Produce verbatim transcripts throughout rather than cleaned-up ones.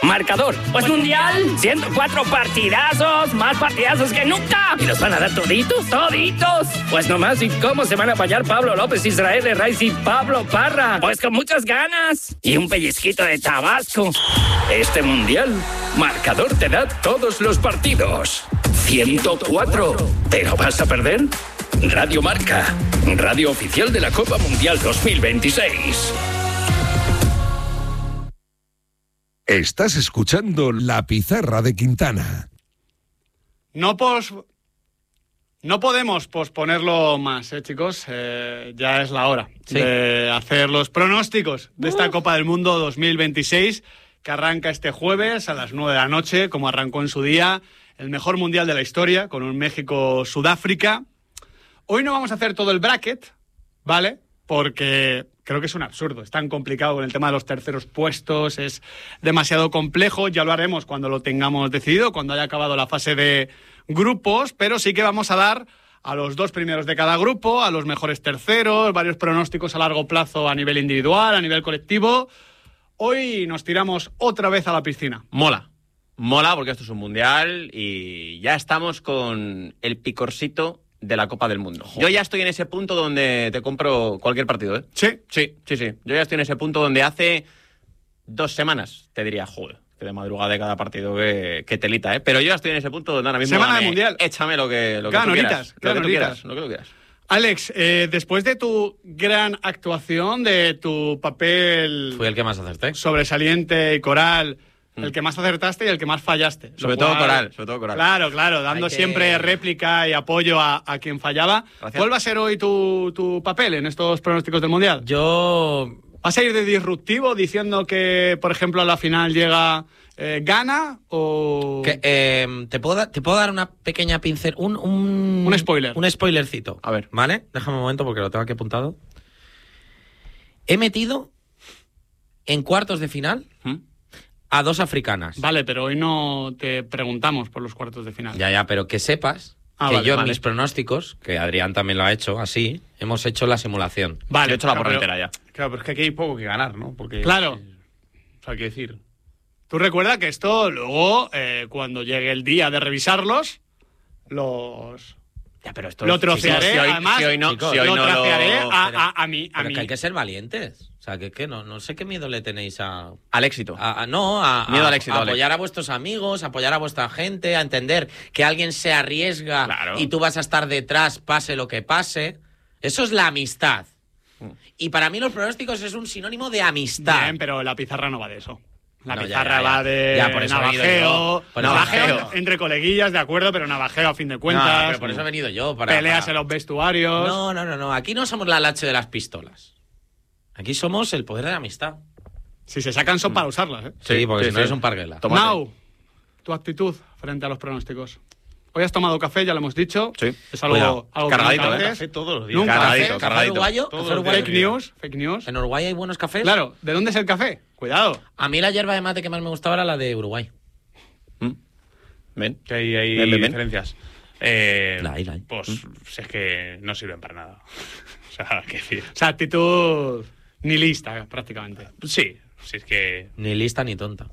Marcador. Pues mundial, ciento cuatro partidazos, más partidazos que nunca. ¿Y los van a dar toditos? ¡Toditos! Pues nomás, ¿y cómo se van a apañar Pablo López, Israel Herraiz y Pablo Parra? Pues con muchas ganas. Y un pellizquito de Tabasco. Este mundial, Marcador te da todos los partidos. ciento cuatro. ¿Te lo vas a perder? Radio Marca, radio oficial de la Copa Mundial dos mil veintiséis. Estás escuchando La Pizarra de Quintana. No pos... No podemos posponerlo más, ¿eh, chicos? Eh, ya es la hora sí. de hacer los pronósticos de esta uh. Copa del Mundo dos mil veintiséis, que arranca este jueves a las nueve de la noche, como arrancó en su día, el mejor mundial de la historia, con un México-Sudáfrica. Hoy no vamos a hacer todo el bracket, ¿vale? Porque creo que es un absurdo, es tan complicado con el tema de los terceros puestos, es demasiado complejo, ya lo haremos cuando lo tengamos decidido, cuando haya acabado la fase de grupos, pero sí que vamos a dar a los dos primeros de cada grupo, a los mejores terceros, varios pronósticos a largo plazo a nivel individual, a nivel colectivo. Hoy nos tiramos otra vez a la piscina. Mola, mola porque esto es un mundial y ya estamos con el picorcito de la Copa del Mundo. Joder. Yo ya estoy en ese punto donde te compro cualquier partido, ¿eh? Sí. Sí, sí, sí. Yo ya estoy en ese punto donde hace dos semanas te diría, joder, que de madrugada de cada partido que, que telita, ¿eh? Pero yo ya estoy en ese punto donde ahora mismo... Semana dame, de Mundial. Échame lo que, lo que claro, tú noritas, quieras. Claro, lo, que tú noritas. quieras lo que tú quieras. Alex, eh, después de tu gran actuación, de tu papel... Fui el que más acerté. Sobresaliente y coral... El que más acertaste y el que más fallaste. Sobre cual, todo coral, sobre todo coral. Claro, claro, dando que... siempre réplica y apoyo a, a quien fallaba. Gracias. ¿Cuál va a ser hoy tu, tu papel en estos pronósticos del Mundial? Yo... ¿Vas a ir de disruptivo diciendo que, por ejemplo, a la final llega eh, gana o...? Que, eh, ¿te, puedo da- ¿Te puedo dar una pequeña pincel? Un, un, un spoiler. Un spoilercito. A ver. ¿Vale? Déjame un momento porque lo tengo aquí apuntado. He metido en cuartos de final... ¿Mm? A dos africanas. Vale, pero hoy no te preguntamos por los cuartos de final. Ya, ya, pero que sepas ah, que vale, yo vale. en mis pronósticos, que Adrián también lo ha hecho así, hemos hecho la simulación. Vale. He hecho claro, la porra entera ya. Claro, pero es que aquí hay poco que ganar, ¿no? Porque, claro. Eh, o sea, hay que decir... Tú recuerda que esto luego, eh, cuando llegue el día de revisarlos, los... Ya, pero esto lo trocearé, si hoy, además, si hoy no, chicos, si hoy lo no trocearé lo... a, pero, a, a mí. A pero mí. que hay que ser valientes. O sea, que, que no, no sé qué miedo le tenéis a... Al éxito. A, a, no, a, miedo a, al éxito, a apoyar Alex. a vuestros amigos, a apoyar a vuestra gente, a entender que alguien se arriesga claro. y tú vas a estar detrás, pase lo que pase. Eso es la amistad. Mm. Y para mí los pronósticos es un sinónimo de amistad. Bien, pero la pizarra no va de eso. La no, pizarra ya, ya, ya. va de ya, por eso navajeo, por navajeo, navajeo entre coleguillas, de acuerdo, pero navajeo a fin de cuentas. No, pero por eso he venido yo. Para, peleas para... en los vestuarios. No, no, no, no. Aquí no somos la lache de las pistolas. Aquí somos el poder de la amistad. Si se sacan son para usarlas, ¿eh? Sí, porque sí, si no sí. eres un parguela. Mau, tu actitud frente a los pronósticos. Hoy has tomado café, ya lo hemos dicho. Sí. Es algo, algo cargadito, que ¿eh? Café todos los días. Nunca. Cargadito, ¿Café? cargadito. uruguayo? Todos ¿Café los uruguayo? Fake news, fake news. ¿En Uruguay hay buenos cafés? Claro, ¿de dónde es el café? Cuidado. A mí la hierba de mate que más me gustaba era la de Uruguay. ¿Mm? ¿Ven? Que hay, hay Ven, ven, ven. diferencias. Eh, La hay, la hay. Pues ¿Mm? es que no sirven para nada. O sea, qué decir. O sea, actitud nihilista, prácticamente. Sí, sí es que... Ni lista ni tonta.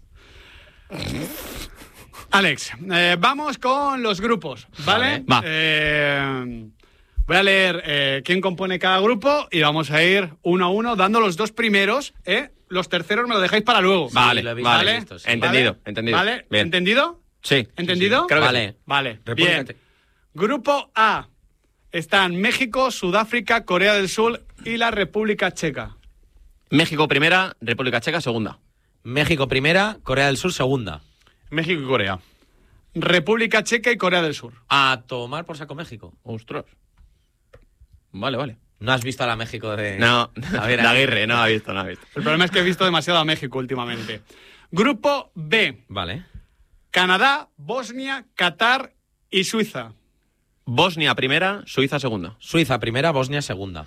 Alex, eh, vamos con los grupos, ¿vale? Vale, va. Eh, voy a leer eh, quién compone cada grupo y vamos a ir uno a uno dando los dos primeros, ¿eh? Los terceros me lo dejáis para luego. Sí, Vale, lo he visto, vale. lo he visto, sí. Entendido, ¿Vale? entendido. ¿Vale? Bien. ¿Entendido? Sí. ¿Entendido? Creo que Vale. sí. Vale, República bien. Checa. Grupo A. Están México, Sudáfrica, Corea del Sur y la República Checa. México primera, República Checa segunda. México primera, Corea del Sur segunda. México y Corea. República Checa y Corea del Sur. A tomar por saco México. Ostras. Vale, vale. ¿No has visto a la México de...? No, A ver, de Aguirre, no ha visto, no ha visto. El problema es que he visto demasiado a México últimamente. Grupo B. Vale. Canadá, Bosnia, Qatar y Suiza. Bosnia primera, Suiza segunda. Suiza primera, Bosnia segunda.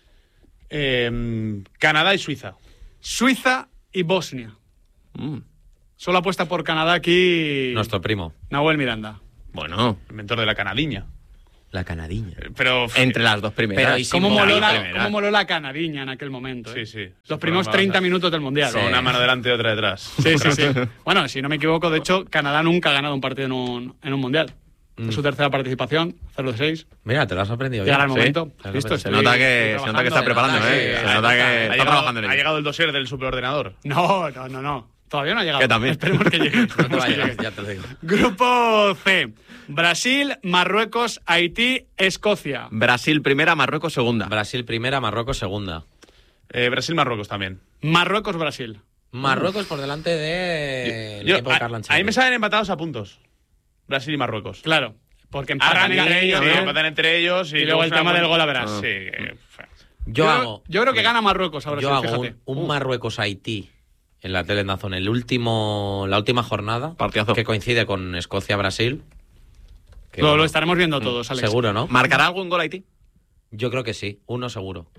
Eh, Canadá y Suiza. Suiza y Bosnia. Mm. Solo apuesta por Canadá aquí... Nuestro primo. Nahuel Miranda. Bueno, Inventor de la canadiña. La canadiña. Pero Entre las dos primeras. Pero, ¿y si ¿Cómo mola moló, la la, primera. cómo moló la canadiña en aquel momento? Sí, ¿eh? sí. Los primeros treinta minutos del Mundial. Con Sí. una mano delante y otra detrás. Sí, sí, sí. Bueno, si no me equivoco, de hecho, Canadá nunca ha ganado un partido en un, en un Mundial. Es su tercera participación, cero de seis. Mira, te lo has aprendido Llegará el bien. momento. Sí. ¿Listo? Se nota que, se nota que está Se preparando, nota ¿eh? que- Se se nota nota- que Ha está llegado, trabajando en ha ello. llegado el dossier del superordenador. No, no, no, no. Todavía no ha llegado. Que también. Esperemos que llegue. No te Esperemos que vayas, llegue. ya te lo digo. Grupo C. Brasil, Marruecos, Haití, Escocia. Brasil primera, Marruecos segunda. Brasil primera, Marruecos segunda. Eh, Brasil-Marruecos también. Marruecos, Brasil. Marruecos por delante del Yo- equipo de a, Carlo a mí Ancelotti. me salen empatados a puntos. Brasil y Marruecos. Claro. Porque empatan Arrancan entre ellos. sí, ¿no? empatan entre ellos. Y, Y luego el es una tema buena- del gol a verás. Sí. que- Yo, Yo, hago, yo creo que gana Marruecos ahora yo sí, hago fíjate. un, un Marruecos-Haití en la Teledazón, el último, la última jornada, Partidazo. que coincide con Escocia-Brasil. Que, Lo, bueno, lo estaremos viendo todos, Alex. seguro, ¿no? ¿Marcará algún gol Haití? Yo creo que sí, uno seguro.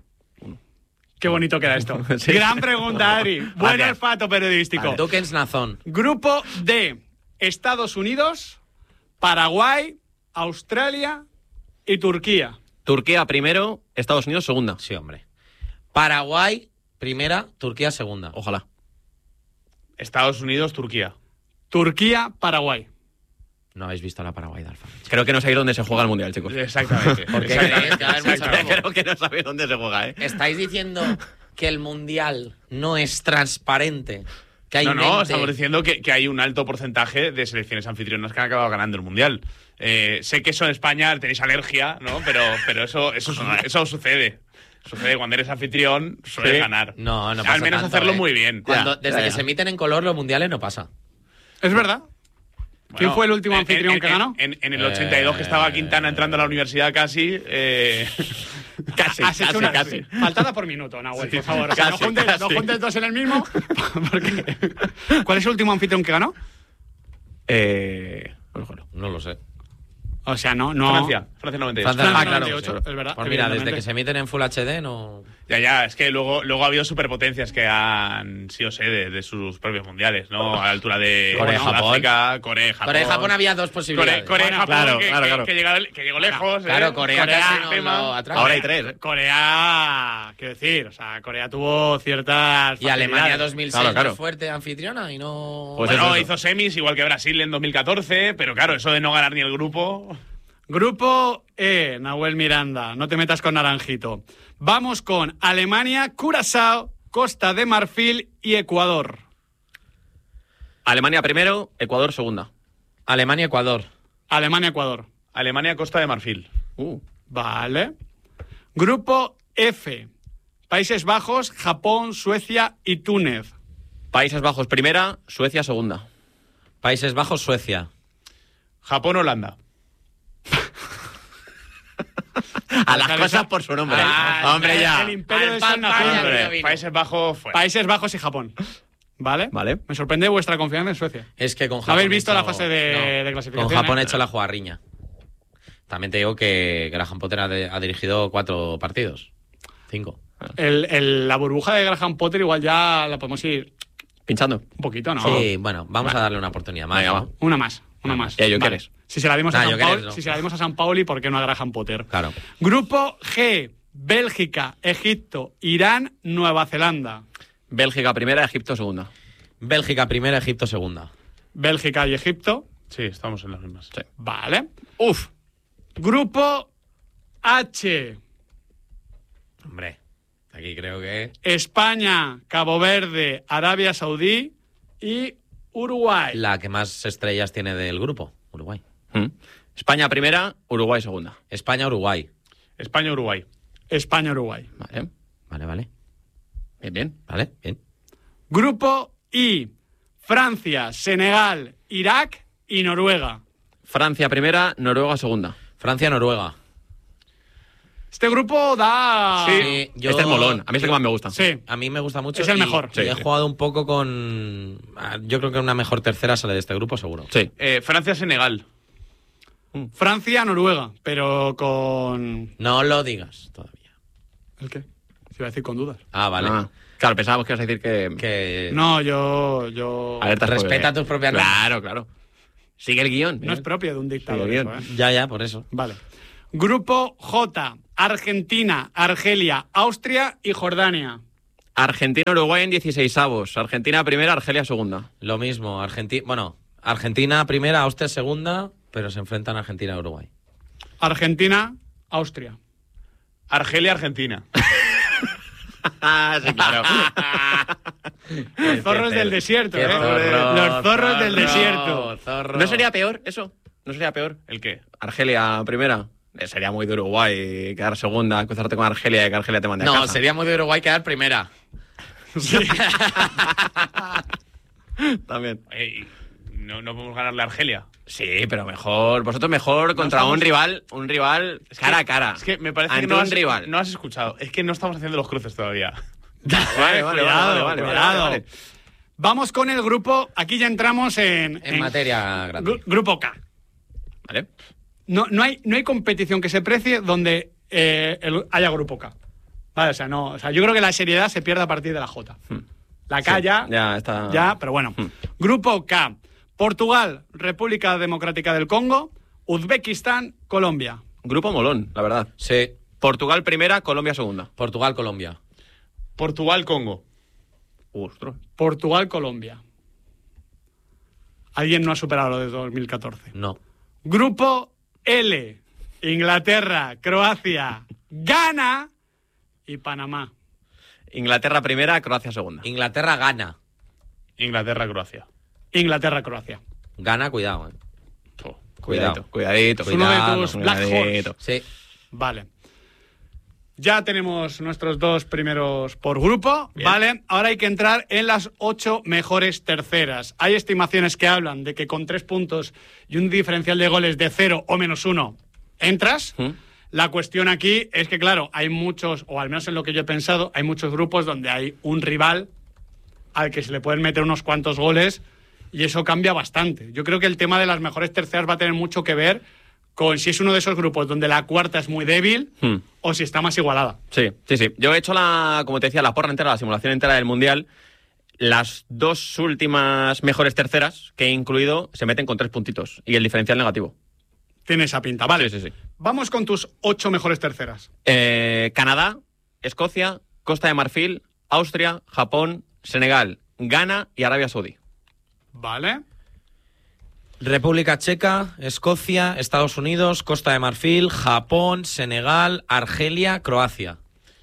Qué bonito queda esto. Sí. Gran pregunta, Ari. Buen Gracias. olfato periodístico. Dukens Nazón. Grupo D. Estados Unidos, Paraguay, Australia y Turquía. Turquía primero, Estados Unidos segunda. Sí, hombre. Paraguay primera, Turquía segunda. Ojalá. Estados Unidos, Turquía. Turquía, Paraguay. No habéis visto la Paraguay de Alfa. Creo que no sabéis dónde se juega el Mundial, chicos. Exactamente. ¿Por qué Exactamente. creéis que va a haber mucho robo? Creo que no sabéis dónde se juega, ¿eh? ¿Estáis diciendo que el Mundial no es transparente? Que hay No, no, mente? estamos diciendo que, que hay un alto porcentaje de selecciones anfitrionas que han acabado ganando el Mundial. Eh, sé que eso en España tenéis alergia, ¿no? Pero, pero eso, eso, su- eso sucede. Sucede cuando eres anfitrión, sueles Sí. ganar. No, no pasa Al menos tanto, hacerlo ¿eh? muy bien. Cuando, Ya, desde ya, que ya. se emiten en color los mundiales no pasa. ¿Es verdad? ¿Quién Bueno, fue el último en- anfitrión en- que en- ganó? En, en el ochenta y dos, que estaba Quintana entrando a la universidad casi. Eh, Casi, Has hecho casi, una casi. faltada por minuto, Nahuel, Sí, por favor. O sea, casi, no, juntes, casi. no juntes dos en el mismo. Porque... ¿Cuál es el último anfitrión que ganó? Eh... No lo sé. O sea, no, no. Francia, Francia noventa y ocho. Francia- Francia Ah, claro, noventa y ocho, sí. es verdad. Pues mira, desde evidentemente. que se emiten en Full H D no... Ya, ya, es que luego, luego ha habido superpotencias que han sido sede de sus propios mundiales, ¿no? A la altura de Corea, bueno, Japón. África, Corea, Japón. Corea y Japón había dos posibilidades. Corea, Corea y Bueno, Japón, claro, que, claro, que- claro. que llegó, que llegó lejos. Claro, ¿eh? Corea, Corea, casi nos tema. lo atraca. Ahora hay tres, ¿eh? Corea, quiero decir, o sea, Corea tuvo ciertas. Y Alemania facilidades. dos mil seis Claro, claro. muy fuerte anfitriona y no... Pues Bueno, eso, eso. hizo semis igual que Brasil en dos mil catorce, pero claro, eso de no ganar ni el grupo. Grupo E, Nahuel Miranda, no te metas con Naranjito. Vamos con Alemania, Curazao, Costa de Marfil y Ecuador. Alemania primero, Ecuador segunda. Alemania, Ecuador. Alemania, Ecuador. Alemania, Costa de Marfil. Uh. Vale. Grupo F, Países Bajos, Japón, Suecia y Túnez. Países Bajos primera, Suecia segunda. Países Bajos, Suecia. Japón, Holanda. A las Esa- cosas por su nombre. Ah, Hombre, el- ya. el imperio Al del pan, sol pan, naciente. ya Hombre, vino. Países Bajos fuera. Países Bajos y Japón. ¿Vale? Vale. Me sorprende vuestra confianza en Suecia. Es que con ¿No Japón... habéis he visto hecho- la fase de, No. de clasificación? Con Japón eh? he hecho la jugarriña. También te digo que Graham Potter ha, de- ha dirigido cuatro partidos. Cinco. El- el- la burbuja de Graham Potter igual ya la podemos ir Pinchando. un poquito, ¿no? Sí, bueno, vamos a darle una oportunidad más. Venga, ¿no? va. Una más, una Ah, más. ya, yo Vale. quieres. Si se la dimos a Nah, San yo quieres, Pauli, no. si se la dimos a San Pauli, ¿por qué no a Graham Potter? Claro. Grupo G, Bélgica, Egipto, Irán, Nueva Zelanda. Bélgica primera, Egipto segunda. Bélgica primera, Egipto segunda. Bélgica y Egipto. Sí, estamos en las mismas. Sí. Vale. Uf. Grupo H, Hombre, aquí creo que... España, Cabo Verde, Arabia Saudí y Uruguay. La que más estrellas tiene del grupo, Uruguay. Mm. España primera, Uruguay segunda. España, Uruguay. España, Uruguay. España, Uruguay. Vale. Vale, vale. Bien, bien. Vale, bien. Grupo I, Francia, Senegal, Irak y Noruega. Francia primera, Noruega segunda. Francia, Noruega. Este grupo da... Sí, yo- Este es molón. A mí es el que más me gusta. Sí. A mí me gusta mucho. Es el y- mejor. y Sí, he sí. jugado un poco con... ah, Yo creo que una mejor tercera sale de este grupo, seguro. Sí. Eh, Francia, Senegal. Francia, Noruega, pero con... No lo digas todavía. ¿El qué? Se iba a decir con dudas. Ah, vale. Ah, claro, pensábamos que ibas a decir que... Que... No, yo... yo... Alerta Respeta spoiler. tus propias normas. Claro, claro. Sigue el guión. No es propio de un dictador. Sí, bien. eso, ¿eh? Ya, ya, por eso. Vale. Grupo J, Argentina, Argelia, Austria y Jordania. Argentina-Uruguay en dieciseisavos. Argentina primera, Argelia segunda. Lo mismo, Argentina, bueno, Argentina primera, Austria segunda, pero se enfrentan Argentina y Uruguay. Argentina, Austria. Argelia, Argentina. Sí, claro. Los zorros del desierto, Qué ¿eh? zorro, Los zorros zorro, del desierto. zorro. ¿No sería peor eso? ¿No sería peor? ¿El qué? Argelia primera. Eh, Sería muy de Uruguay quedar segunda, cruzarte con Argelia y que Argelia te mande a No, casa. sería muy de Uruguay quedar primera. También. Eh, no, no podemos ganarle a Argelia. Sí, pero mejor. Vosotros mejor contra estamos- un rival, un rival Es cara que- a cara. Es que me parece que Ante no un has, rival. no has escuchado. Es que no estamos haciendo los cruces todavía. Vale, vale, Cuidado, vale, vale, cuidado. vale, vale. Vamos con el grupo. Aquí ya entramos en, En materia grande. gru- Grupo K. Vale. No, no, hay, no hay competición que se precie donde eh, el- haya Grupo K. Vale, o sea, no, o sea, yo creo que la seriedad se pierde a partir de la J. La K Sí, ya, ya está. ya, pero bueno. Hmm. Grupo K. Portugal, República Democrática del Congo, Uzbekistán, Colombia. Grupo molón, la verdad. Sí, Portugal primera, Colombia segunda. Portugal, Colombia. Portugal, Congo. Ostras. Portugal, Colombia. Alguien no ha superado lo de dos mil catorce. No. Grupo L. Inglaterra, Croacia, Ghana y Panamá. Inglaterra primera, Croacia segunda. Inglaterra gana. Inglaterra, Croacia. Inglaterra, Croacia. Gana, cuidado, eh. Oh. Cuidadito, cuidadito. Es uno de cuidado, tus Black cuidadito. Horse. Sí. Vale. Ya tenemos nuestros dos primeros por grupo, Bien. ¿vale? Ahora hay que entrar en las ocho mejores terceras. Hay estimaciones que hablan de que con tres puntos y un diferencial de goles de cero o menos uno entras. ¿Mm? La cuestión aquí es que, claro, hay muchos, o al menos en lo que yo he pensado, hay muchos grupos donde hay un rival al que se le pueden meter unos cuantos goles y eso cambia bastante. Yo creo que el tema de las mejores terceras va a tener mucho que ver con si es uno de esos grupos donde la cuarta es muy débil Hmm. o si está más igualada. Sí, sí, sí. Yo he hecho la, como te decía, la porra entera, la simulación entera del Mundial. Las dos últimas mejores terceras que he incluido se meten con tres puntitos y el diferencial negativo. Tiene esa pinta, vale. Sí, sí, sí. Vamos con tus ocho mejores terceras. Eh, Canadá, Escocia, Costa de Marfil, Austria, Japón, Senegal, Ghana y Arabia Saudí. Vale. República Checa, Escocia, Estados Unidos, Costa de Marfil, Japón, Senegal, Argelia, Croacia.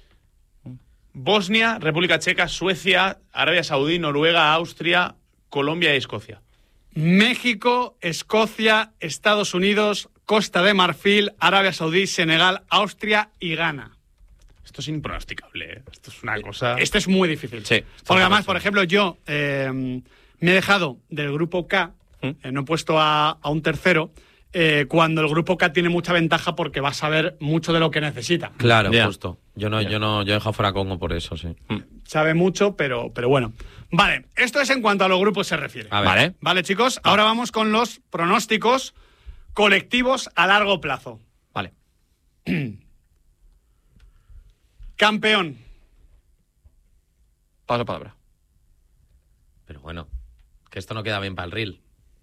Bosnia, República Checa, Suecia, Arabia Saudí, Noruega, Austria, Colombia y Escocia. México, Escocia, Estados Unidos, Costa de Marfil, Arabia Saudí, Senegal, Austria y Ghana. Esto es impronosticable, ¿eh? Esto es una cosa... Este es muy difícil. Sí. Porque además, por ejemplo, yo eh, me he dejado del grupo K, ¿Mm? eh, no he puesto a, a un tercero, eh, cuando el grupo K tiene mucha ventaja porque va a saber mucho de lo que necesita. Claro, Ya. justo. Yo no, yo no, yo he dejado fuera a Congo por eso, sí. Sabe mucho, pero, pero bueno. Vale, esto es en cuanto a los grupos se refiere. A ver. Vale. Vale, chicos, ahora vamos con los pronósticos colectivos a largo plazo. Vale. Campeón. Paso palabra. Pero bueno, que esto no queda bien para el reel.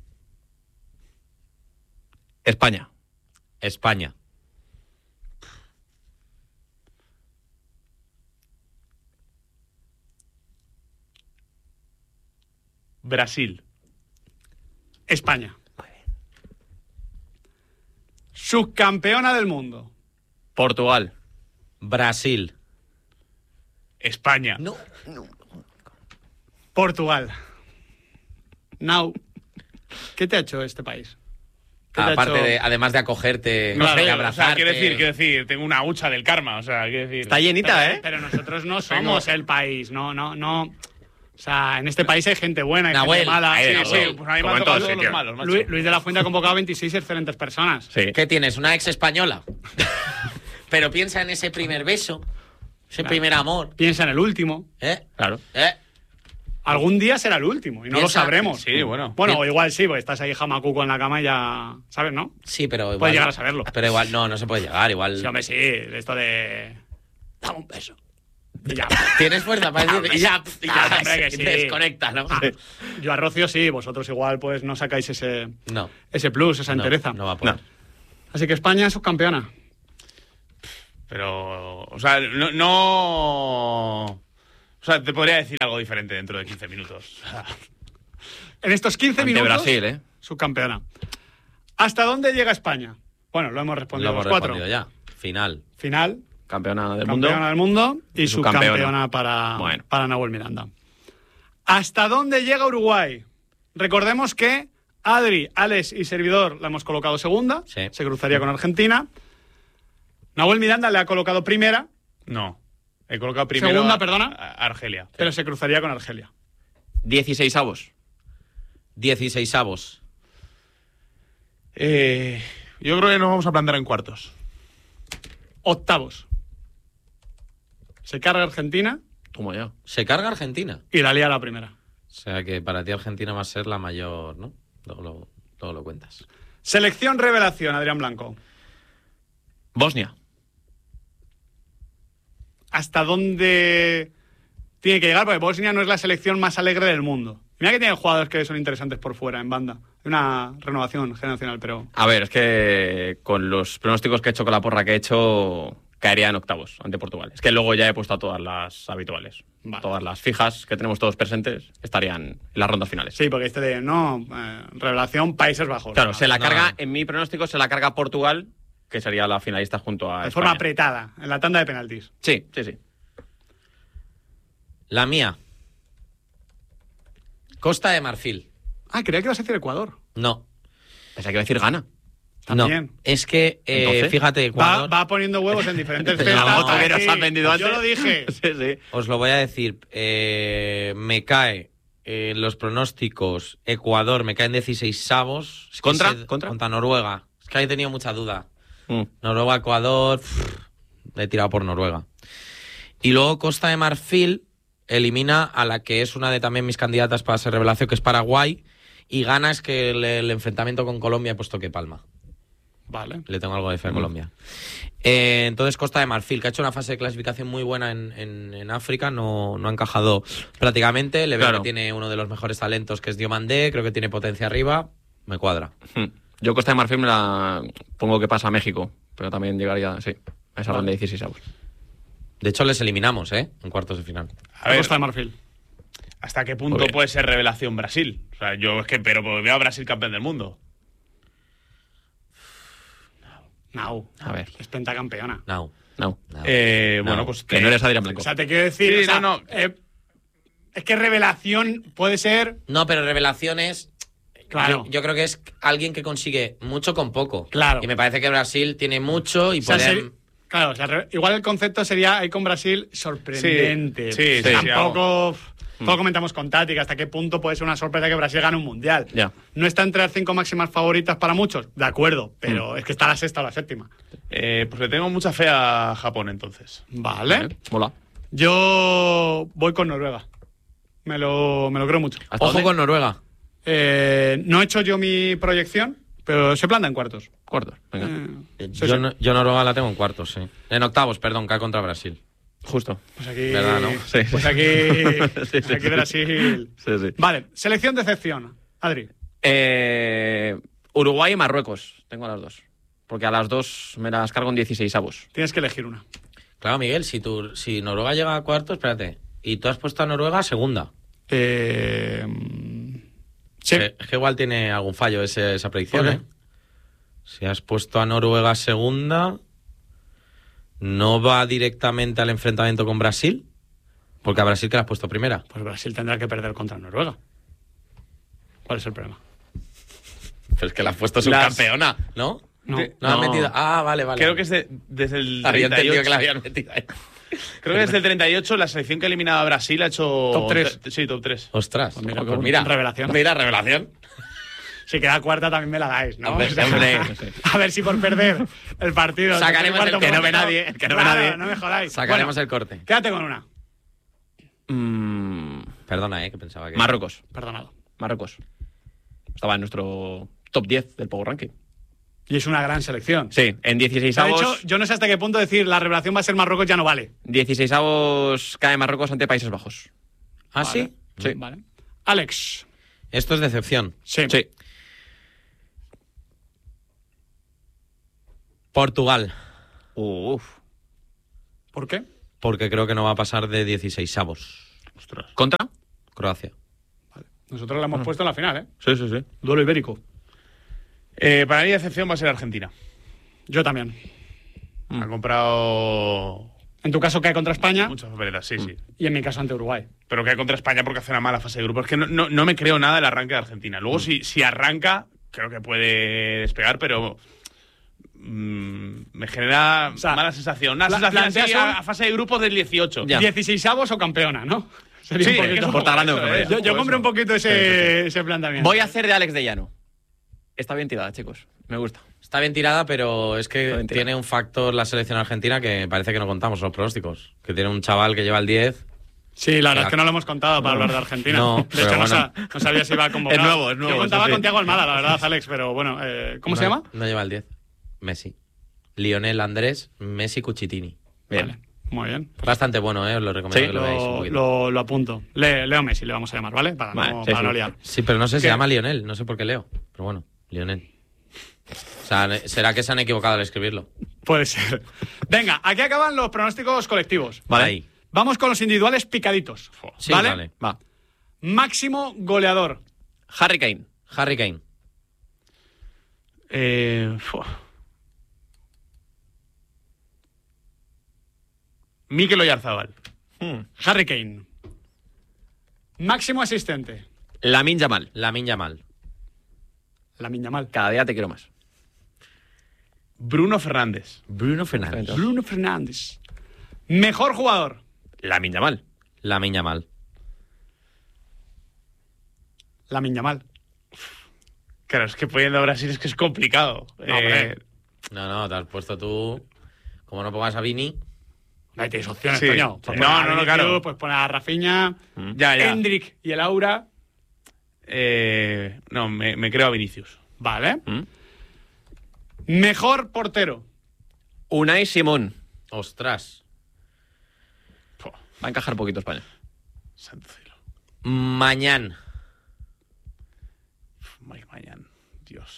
España. España. Brasil. España. Subcampeona del mundo. Portugal. Brasil. España. No. Portugal. Now. ¿Qué te ha hecho este país? ¿Qué te ha Aparte hecho? de, además de acogerte, No de sé, o sea, abrazarte. quiero decir, quiero decir, tengo una hucha del karma, o sea, quiero decir... Está llenita, pero, ¿eh? pero nosotros no somos el país, no, no, no. O sea, en este país hay gente buena, hay Nahuel, gente mala. Sí, Sí, sí, sí. pues a mí me Como han en tocado todos todos los sitios. malos, macho. Luis, Luis de la Fuente ha convocado a veintiséis excelentes personas. Sí. ¿Qué tienes? ¿Una ex española? Pero piensa en ese primer beso, ese Claro. primer amor. Piensa en el último. ¿Eh? Claro. ¿Eh? Algún día será el último y no lo Piensa- sabremos. Sí, bueno. Bueno, Bien. o igual sí, porque estás ahí jamacuco en la cama y ya. ¿Sabes, no? Sí, pero igual. Puedes llegar a saberlo. Pero igual, no, no se puede llegar. Igual. Sí, hombre, sí. De esto de. Dame un beso. Y ya. Tienes fuerza para decir. Y ya, y ya, Ah, hombre, que sí. desconecta, ¿no? Ah, yo a Rocío sí, vosotros igual pues no sacáis ese, No. ese plus, esa No, entereza. no va a poder. No. Así que España es subcampeona. Pero, o sea, no, no... O sea, te podría decir algo diferente dentro de quince minutos. O sea, En estos quince Ante minutos, Brasil, ¿eh? subcampeona. ¿Hasta dónde llega España? Bueno, lo hemos respondido Lo hemos los cuatro. respondido ya. Final. Final, Campeona del mundo. campeona del mundo y subcampeona. subcampeona para, Bueno. para Nahuel Miranda. ¿Hasta dónde llega Uruguay? Recordemos que Adri, Alex y servidor la hemos colocado segunda. Sí. Se cruzaría con Argentina. Nahuel Miranda le ha colocado primera, no. He colocado primero Segunda, a- perdona. a Argelia. pero se cruzaría con Argelia. dieciséis avos. dieciseisavos. Eh, yo creo que nos vamos a plantar en cuartos. Octavos. Se carga Argentina Toma ya. Se carga Argentina. y la lía la primera. O sea que para ti Argentina va a ser la mayor, ¿no? Luego lo, luego lo cuentas. Selección revelación, Adrián Blanco. Bosnia. ¿Hasta dónde tiene que llegar? Porque Bosnia no es la selección más alegre del mundo. Mira que tiene jugadores que son interesantes por fuera, en banda. Hay una renovación generacional, pero... A ver, es que con los pronósticos que he hecho, con la porra que he hecho, caería en octavos ante Portugal. Es que luego ya he puesto a todas las habituales. Vale. Todas las fijas que tenemos todos presentes estarían en las rondas finales. Sí, porque este de, no, eh, revelación Países Bajos. Claro, No, se la no. carga, en mi pronóstico, se la carga Portugal, que sería la finalista junto a de forma España. apretada, en la tanda de penaltis. Sí, sí, sí. La mía. Costa de Marfil. Ah, creía que ibas a decir Ecuador. No. Pensaba que iba a decir Ghana. También. No. Es que, eh, Entonces, fíjate, Va, Ecuador... va poniendo huevos en diferentes Pero cestas. la bota que nos aquí. han vendido antes. Yo lo dije. Sí, sí. Os lo voy a decir. Eh, me cae en los pronósticos Ecuador, me caen dieciseisavos. Es que ¿Contra? ese- ¿Contra? Contra Noruega. Es que ahí he tenido mucha duda. Mm. Noruega, Ecuador... pff, he tirado por Noruega. Y luego Costa de Marfil elimina a la que es una de también mis candidatas para ser revelación, que es Paraguay. Y gana es que el, el enfrentamiento con Colombia he puesto que palma. Vale. Le tengo algo de fe a Colombia. Eh, entonces, Costa de Marfil, que ha hecho una fase de clasificación muy buena en, en- en África, no, no ha encajado prácticamente. Le veo Claro. que tiene uno de los mejores talentos, que es Diomandé. Creo que tiene potencia arriba. Me cuadra. Mm. Yo Costa de Marfil me la pongo que pasa a México, pero también llegaría, sí, a esa ronda de dieciséis avos. De hecho, les eliminamos, ¿eh? En cuartos de final. A ver, Costa de Marfil. ¿hasta qué Muy punto bien. puede ser revelación Brasil? O sea, yo es que, pero veo a Brasil campeón del mundo. No. A ver, Es pentacampeona. No. no. no. Eh, No, bueno, pues Que no eres Adrián Blanco. O sea, te quiero decir... Sí, o sea, no, no. eh, es que revelación puede ser... No, pero revelaciones. Claro. Yo, yo creo que es alguien que consigue mucho con poco. Claro. Y me parece que Brasil tiene mucho y O sea, puede. ser- claro, o sea, re- igual el concepto sería ahí con Brasil sorprendente. Sí, sí, sí, Tampoco... Todo lo comentamos con Tati, que hasta qué punto puede ser una sorpresa que Brasil gane un mundial. Ya. No está entre las cinco máximas favoritas para muchos, de acuerdo, pero es que está la sexta o la séptima. Eh, pues le tengo mucha fe a Japón entonces. Vale. Vale, mola. Yo voy con Noruega. Me lo, me lo creo mucho. ¿Hasta Ojo dónde? con Noruega. Eh, no he hecho yo mi proyección, pero se planta en cuartos. Cuartos, venga. Eh, sí, Yo, sí. no- yo Noruega la tengo en cuartos, sí. En octavos, perdón, cae contra Brasil. Justo. Pues aquí. ¿Verdad, no? Sí, sí. Pues aquí. Sí, sí, aquí sí. Brasil. Sí, sí. Vale, selección de excepción. Adri. Eh, Uruguay y Marruecos. Tengo las dos. Porque a las dos me las cargo en dieciséis avos. Tienes que elegir una. Claro, Miguel, si, tú, si Noruega llega a cuartos, espérate. Y tú has puesto a Noruega a segunda. Eh, sí. Eh, Es que igual tiene algún fallo ese- esa predicción, ¿Por ¿eh? qué? Si has puesto a Noruega a segunda, no va directamente al enfrentamiento con Brasil, porque a Brasil que la has puesto primera. Pues Brasil tendrá que perder contra Noruega. ¿Cuál es el problema? Pero es que la has puesto Las- subcampeona, ¿no? No. De- No, has No. metido. Ah, vale, vale. Creo que es de- desde el Había treinta y entendido ocho. que la habían metido ahí. Creo que desde el treinta y ocho la selección que ha eliminado a Brasil ha hecho... Top tres. te- Sí, top tres. Ostras. Pues mira, Pues pues mira, revelación. Mira, revelación. Si queda cuarta también me la dais, ¿no? Hombre, O sea, hombre. a ver si por perder el partido. Sacaremos tercer, el cuarto, que no ve cuarto, nadie, el que no ve claro, nadie. No me jodáis. Sacaremos Bueno, el corte. Quédate con una. Mm, Perdona, eh, que pensaba que... Marruecos. Perdonado. Marruecos. Estaba en nuestro top diez del Power Ranking. Y es una gran selección. Sí, en dieciséis De avos. hecho, yo no sé hasta qué punto decir la revelación va a ser Marruecos ya no vale. dieciséis avos cae Marruecos ante Países Bajos. ¿Ah, Vale. sí? Sí. Vale. Alex. Esto es decepción. Sí. Sí. Portugal. Uf. ¿Por qué? Porque creo que no va a pasar de dieciseisavos. Ostras. ¿Contra? Croacia. Nosotros la hemos puesto en la final, ¿eh? Sí, sí, sí. Duelo ibérico. Eh, para mí, la excepción va a ser Argentina. Yo también. Ha comprado En tu caso cae contra España muchas papeletas, sí, sí. y en mi caso ante Uruguay. Pero cae contra España porque hace una mala fase de grupo. Es que no, no, no me creo nada del arranque de Argentina. Luego, si, si arranca, creo que puede despegar, pero mmm, me genera O sea, mala sensación. Una pla- sensación así planteas a, un- a fase de grupos del dieciocho. Ya. dieciseisavos o campeona, ¿no? Sería Sí, un es poquito. que es un Porta poco grande, eso, hombre. ¿eh? Yo, yo Poco compré eso. un poquito ese, ese planteamiento. Voy a hacer de Alex de Llano. Está bien tirada, chicos. Me gusta. Está bien tirada, pero es que Está bien tirada. tiene un factor la selección argentina que parece que no contamos los pronósticos. Que tiene un chaval que lleva el diez. Sí, la verdad Ya. es que no lo hemos contado para hablar de Argentina. No, de pero hecho, no, bueno. sa- no sabía si iba a convocar. Es nuevo, es nuevo, Yo contaba eso sí. con Thiago Almada, la verdad, Alex, pero bueno, eh, ¿cómo No- se llama? No lleva el diez. Messi. Lionel Andrés, Messi Cucitini. Bien. Vale, muy bien. Bastante bueno, ¿eh? Os lo recomiendo Sí, que lo veáis un Lo, poquito. lo, lo apunto. Le- Leo Messi le vamos a llamar, ¿vale? Para, Vale, no, sí, para sí. no liar. Sí, pero no sé, se ¿Qué? llama Lionel. No sé por qué Leo. Pero bueno, Lionel. O sea, ne- será que se han equivocado al escribirlo. Puede ser. Venga, aquí acaban los pronósticos colectivos. Vale. Ahí. Vamos con los individuales picaditos. Sí, ¿Vale? vale. Va. Máximo goleador. Harry Kane. Harry Kane. Eh, fua. Mikel Oyarzabal. Harry Kane. Máximo asistente. Lamine Yamal. Lamine Yamal. La Miña Mal. Cada día te quiero más. Bruno Fernández. Bruno Fernández. Bruno Fernández. Mejor jugador. Lamine Yamal. Lamine Yamal. La Miña Mal. Claro, es que poniendo a Brasil es que es complicado. No, Eh, hombre. No, no, te has puesto tú. Como no pongas a Vini. Ahí tienes opciones, Sí. Toño. Sí. Pues No, poner a no, no, Vinicius, claro. Pues poner a Rafinha, ya, ya. Hendrik y el Aura. Eh, no, me, me creo a Vinicius. Vale. ¿Mm? Mejor portero. Unai Simón. Ostras. Va a encajar poquito España. Santo cielo. Mañana. Mike Mañán. Dios.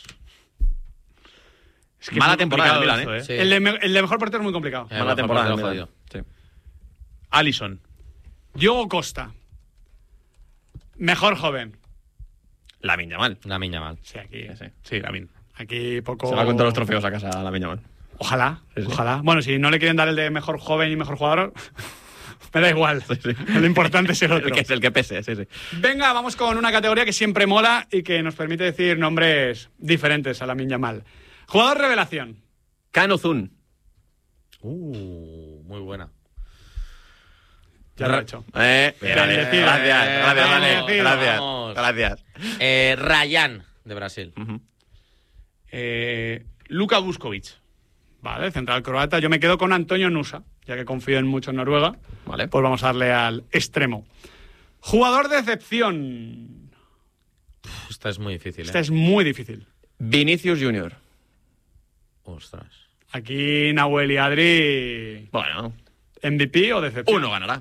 Es Mala muy temporada complicado del Milan, esto, ¿eh? Sí. El, de, me- el de mejor portero es muy complicado. Eh, Mala bajo temporada. portero del Milan. jodido. Sí. Alisson. Diogo Costa. Mejor joven. Lamine Yamal. Lamine Yamal. Sí, aquí, Sí, sí. Sí, Lamin. aquí poco. Se va con todos los trofeos a casa Lamine Yamal. Ojalá, Sí, sí. ojalá. Bueno, si no le quieren dar el de mejor joven y mejor jugador, me da igual. Lo importante es el El otro. que es el que pese, sí, sí. Venga, vamos con una categoría que siempre mola y que nos permite decir nombres diferentes a la Miña Mal. Jugador revelación. Kanu Zun. Uh, muy buena. Ya lo he hecho. Eh, Bien vale, decido. gracias, Eh, gracias, bien vale, decido. gracias, Vamos. gracias. Eh, Ryan, de Brasil. Ujú. Eh, Luka Vuskovic. Vale, central croata. Yo me quedo con Antonio Nusa, ya que confío en mucho en Noruega. Vale. Pues vamos a darle al extremo. Jugador de excepción. Uf, esta es muy difícil, ¿eh? Esta es muy difícil. Vinicius Junior. Ostras. Aquí Nahuel y Adri, Bueno, ¿M V P o decepción? uno ganará.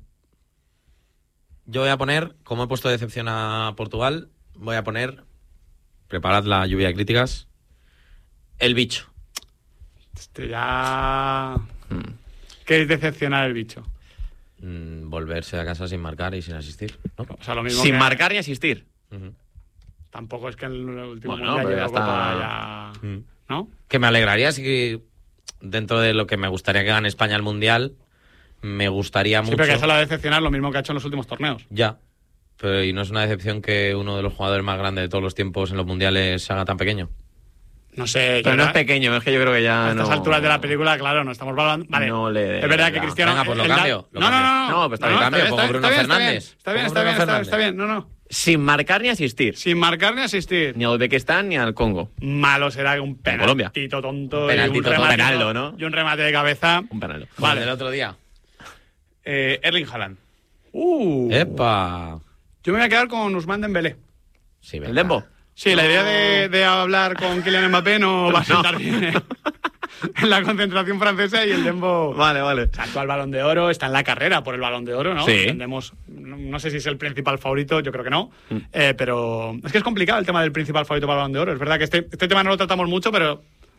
Yo voy a poner, como he puesto decepción a Portugal, voy a poner, preparad la lluvia de críticas, el bicho. Este ya... ¿Qué es decepcionar el bicho? Mm, volverse a casa sin marcar y sin asistir, ¿no? O sea, lo mismo Sin que- marcar ni asistir. Ujú. Tampoco es que en el último Bueno, mundial pero ya llegó Copa está. ya... Mm. ¿No? Que me alegraría si dentro de lo que me gustaría que gane España el Mundial, me gustaría Sí, mucho... pero que eso la decepcionar lo mismo que ha hecho en los últimos torneos. Ya. Pero y no es una decepción que uno de los jugadores más grandes de todos los tiempos en los mundiales se haga tan pequeño. No sé, Pero yo no es la- pequeño, es que yo creo que ya a estas no... alturas de la película, claro, no estamos hablando... Vale, No le- es verdad que ya. Cristiano... Venga, pues lo el da- cambio, lo no, no, cambio. no, No, pues está bien, está cambio, bien, pongo está Bruno bien, está bien, Fernández. Está bien, Pongo está bien, Bruno está bien, está Fernández. bien, no, no. Sin marcar ni asistir. Sin marcar ni asistir. Ni a Uzbekistán ni al Congo. Malo será que un Colombia. penaltito tonto Penaltito y un tonto. remate, Penaldo, ¿no? y un remate de cabeza. Un penal. Como Vale. el del otro día. Eh, Erling Haaland. Uh, ¡Epa! yo me voy a quedar con Ousmane Dembélé. Sí, ¿El venga. Dembo? Sí, la idea de, de hablar con Kylian Mbappé no va a sentar bien, ¿eh? En la concentración francesa y el Dembo... Vale, vale. Actual Balón de Oro, está en la carrera por el Balón de Oro, ¿no? Sí. Entendemos, no, no sé si es el principal favorito, yo creo que no. Eh, pero es que es complicado el tema del principal favorito para el Balón de Oro. Es verdad que este, este tema no lo tratamos mucho, pero Claro.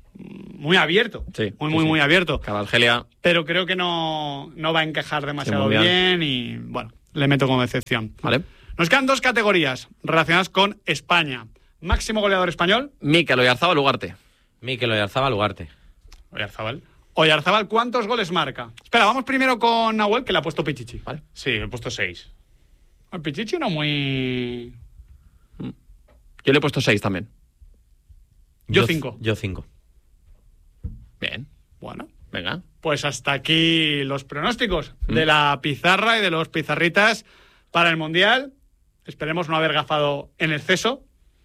muy abierto. Sí, muy, sí, muy, sí. muy abierto. Cabalgelia. Pero creo que no, no va a encajar demasiado mundial. bien y, bueno, le meto como excepción. Vale. Nos quedan dos categorías relacionadas con España. Máximo goleador español, Mikel Oyarzabal Ugarte. Mikel Oyarzabal Ugarte. Oyarzabal. Oyarzabal, ¿cuántos goles marca? Espera, vamos primero con Nahuel, que le ha puesto Pichichi. Vale. Sí, he puesto seis. El Pichichi no muy... Yo le he puesto seis también. Yo cinco. Yo cinco. Bien. Bueno, Venga. pues hasta aquí los pronósticos mm. de la pizarra y de los pizarritas para el Mundial. Esperemos no haber gafado en exceso.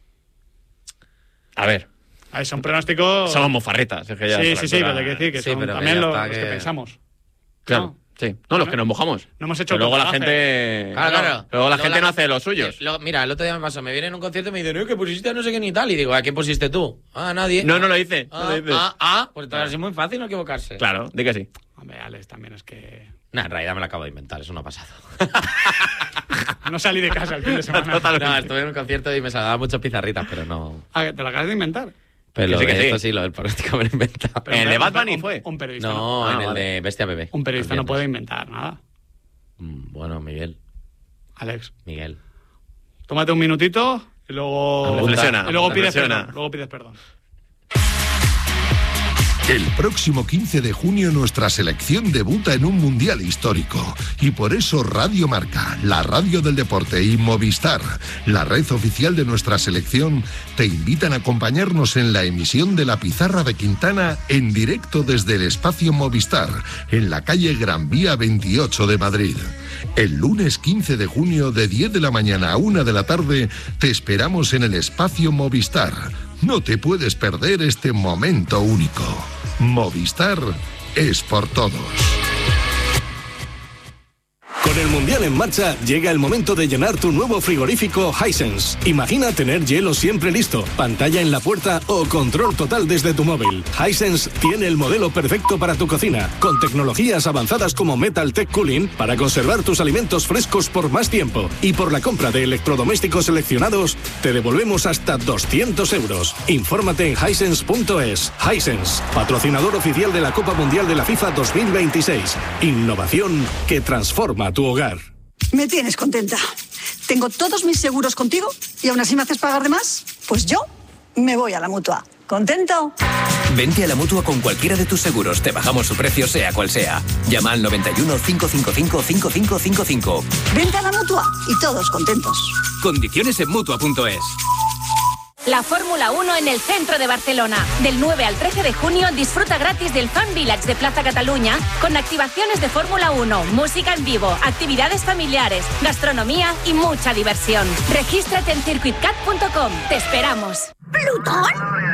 A ver. Ahí son pronósticos... Somos mofarretas. Es que ya sí, sí, sí, pero hay que decir que Sí, son pero que también ya los, está los que... que- pensamos. Claro. ¿No? Sí. No, los que nos mojamos. No hemos hecho Pero luego la autogafe. gente. Claro, claro. Luego la Luego gente la- no hace los suyos. Eh, lo- mira, el otro día me pasó, me viene en un concierto y me dicen, no, que pusiste a no sé qué ni tal. Y digo, ¿a qué pusiste tú? Ah, nadie. No, no lo hice. Ah, no lo hice. ah, ah, pues entonces es muy fácil no equivocarse. Claro, di que sí. Hombre, Alex, también es que... Nah, en realidad me lo acabo de inventar, eso no ha pasado. No salí de casa el fin de semana. Totalmente. No, estuve en un concierto y me saldaban muchas pizarritas, pero no. Ah, ¿te lo acabas de inventar? Pero Que lo sí, que de sí. esto sí, lo del pronóstico me lo he inventado. Pero ¿En el un- de Bad Bunny un- fue? Un periodista No, no, Ah, en el vale. de Bestia Bebé. un periodista El no viernes. puede inventar nada. Mm, Bueno, Miguel, Alex, Miguel. tómate un minutito y luego... Reflexiona, y luego pides reflexiona. perdón. Luego pides perdón. El próximo quince de junio nuestra selección debuta en un mundial histórico y por eso Radio Marca, la radio del deporte y Movistar, la red oficial de nuestra selección, te invitan a acompañarnos en la emisión de La Pizarra de Quintana en directo desde el espacio Movistar, en la calle Gran Vía veintiocho de Madrid. El lunes quince de junio de diez de la mañana a una de la tarde te esperamos en el espacio Movistar. No te puedes perder este momento único. Movistar es por todos. Con el Mundial en marcha, llega el momento de llenar tu nuevo frigorífico Hisense. Imagina tener hielo siempre listo, pantalla en la puerta o control total desde tu móvil. Hisense tiene el modelo perfecto para tu cocina, con tecnologías avanzadas como Metal Tech Cooling para conservar tus alimentos frescos por más tiempo. Y por la compra de electrodomésticos seleccionados, te devolvemos hasta doscientos euros. Infórmate en hisense punto es. Hisense, patrocinador oficial de la Copa Mundial de la FIFA dos mil veintiséis. Innovación que transforma tu hogar. Me tienes contenta. Tengo todos mis seguros contigo y aún así me haces pagar de más. Pues yo me voy a la Mutua. ¿Contento? Vente a la Mutua con cualquiera de tus seguros. Te bajamos su precio sea cual sea. Llama al noventa y uno, cinco cinco cinco, cinco cinco cinco cinco. Vente a la Mutua y todos contentos. Condiciones en Mutua punto es. La Fórmula uno en el centro de Barcelona. Del nueve al trece de junio disfruta gratis del Fan Village de Plaza Cataluña con activaciones de Fórmula uno, música en vivo, actividades familiares, gastronomía y mucha diversión. Regístrate en circuit cat punto com. Te esperamos. ¿Plutón?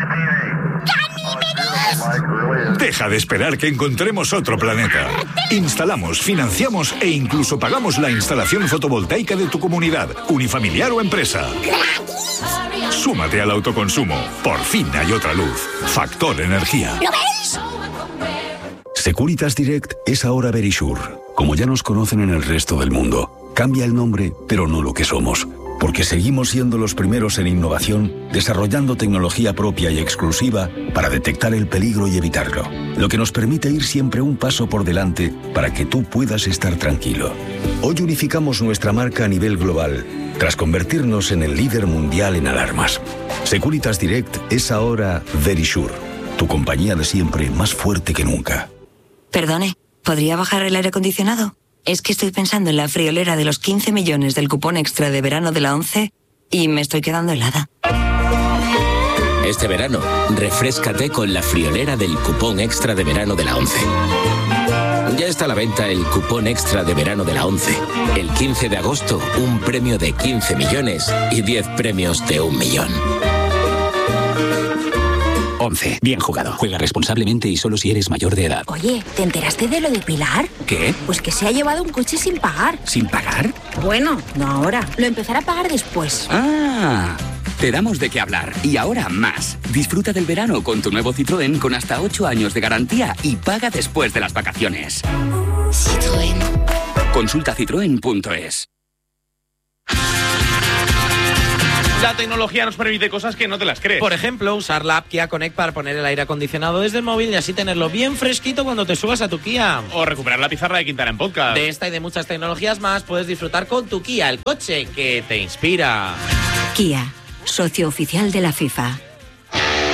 Deja de esperar que encontremos otro planeta. Instalamos, financiamos e incluso pagamos la instalación fotovoltaica de tu comunidad, unifamiliar o empresa. Súmate al autoconsumo. Por fin hay otra luz. Factor Energía. ¿Lo ves? Securitas Direct es ahora Verisure. Como ya nos conocen en el resto del mundo, cambia el nombre, pero no lo que somos. Porque seguimos siendo los primeros en innovación, desarrollando tecnología propia y exclusiva para detectar el peligro y evitarlo. Lo que nos permite ir siempre un paso por delante para que tú puedas estar tranquilo. Hoy unificamos nuestra marca a nivel global, tras convertirnos en el líder mundial en alarmas. Securitas Direct es ahora Verisure, tu compañía de siempre más fuerte que nunca. Perdone, ¿podría bajar el aire acondicionado? Es que estoy pensando en la friolera de los quince millones del cupón extra de verano de la ONCE y me estoy quedando helada. Este verano, refréscate con la friolera del cupón extra de verano de la ONCE. Ya está a la venta el cupón extra de verano de la ONCE. El quince de agosto, un premio de quince millones y diez premios de un millón. once. Bien jugado. Juega responsablemente y solo si eres mayor de edad. Oye, ¿te enteraste de lo de Pilar? ¿Qué? Pues que se ha llevado un coche sin pagar. ¿Sin pagar? Bueno, no ahora. Lo empezará a pagar después. Ah, te damos de qué hablar. Y ahora más. Disfruta del verano con tu nuevo Citroën con hasta ocho años de garantía y paga después de las vacaciones. Citroën. Consulta citroen punto es. La tecnología nos permite cosas que no te las crees. Por ejemplo, usar la app Kia Connect para poner el aire acondicionado desde el móvil y así tenerlo bien fresquito cuando te subas a tu Kia. O recuperar la pizarra de Quintana en podcast. De esta y de muchas tecnologías más puedes disfrutar con tu Kia, el coche que te inspira. Kia, socio oficial de la FIFA.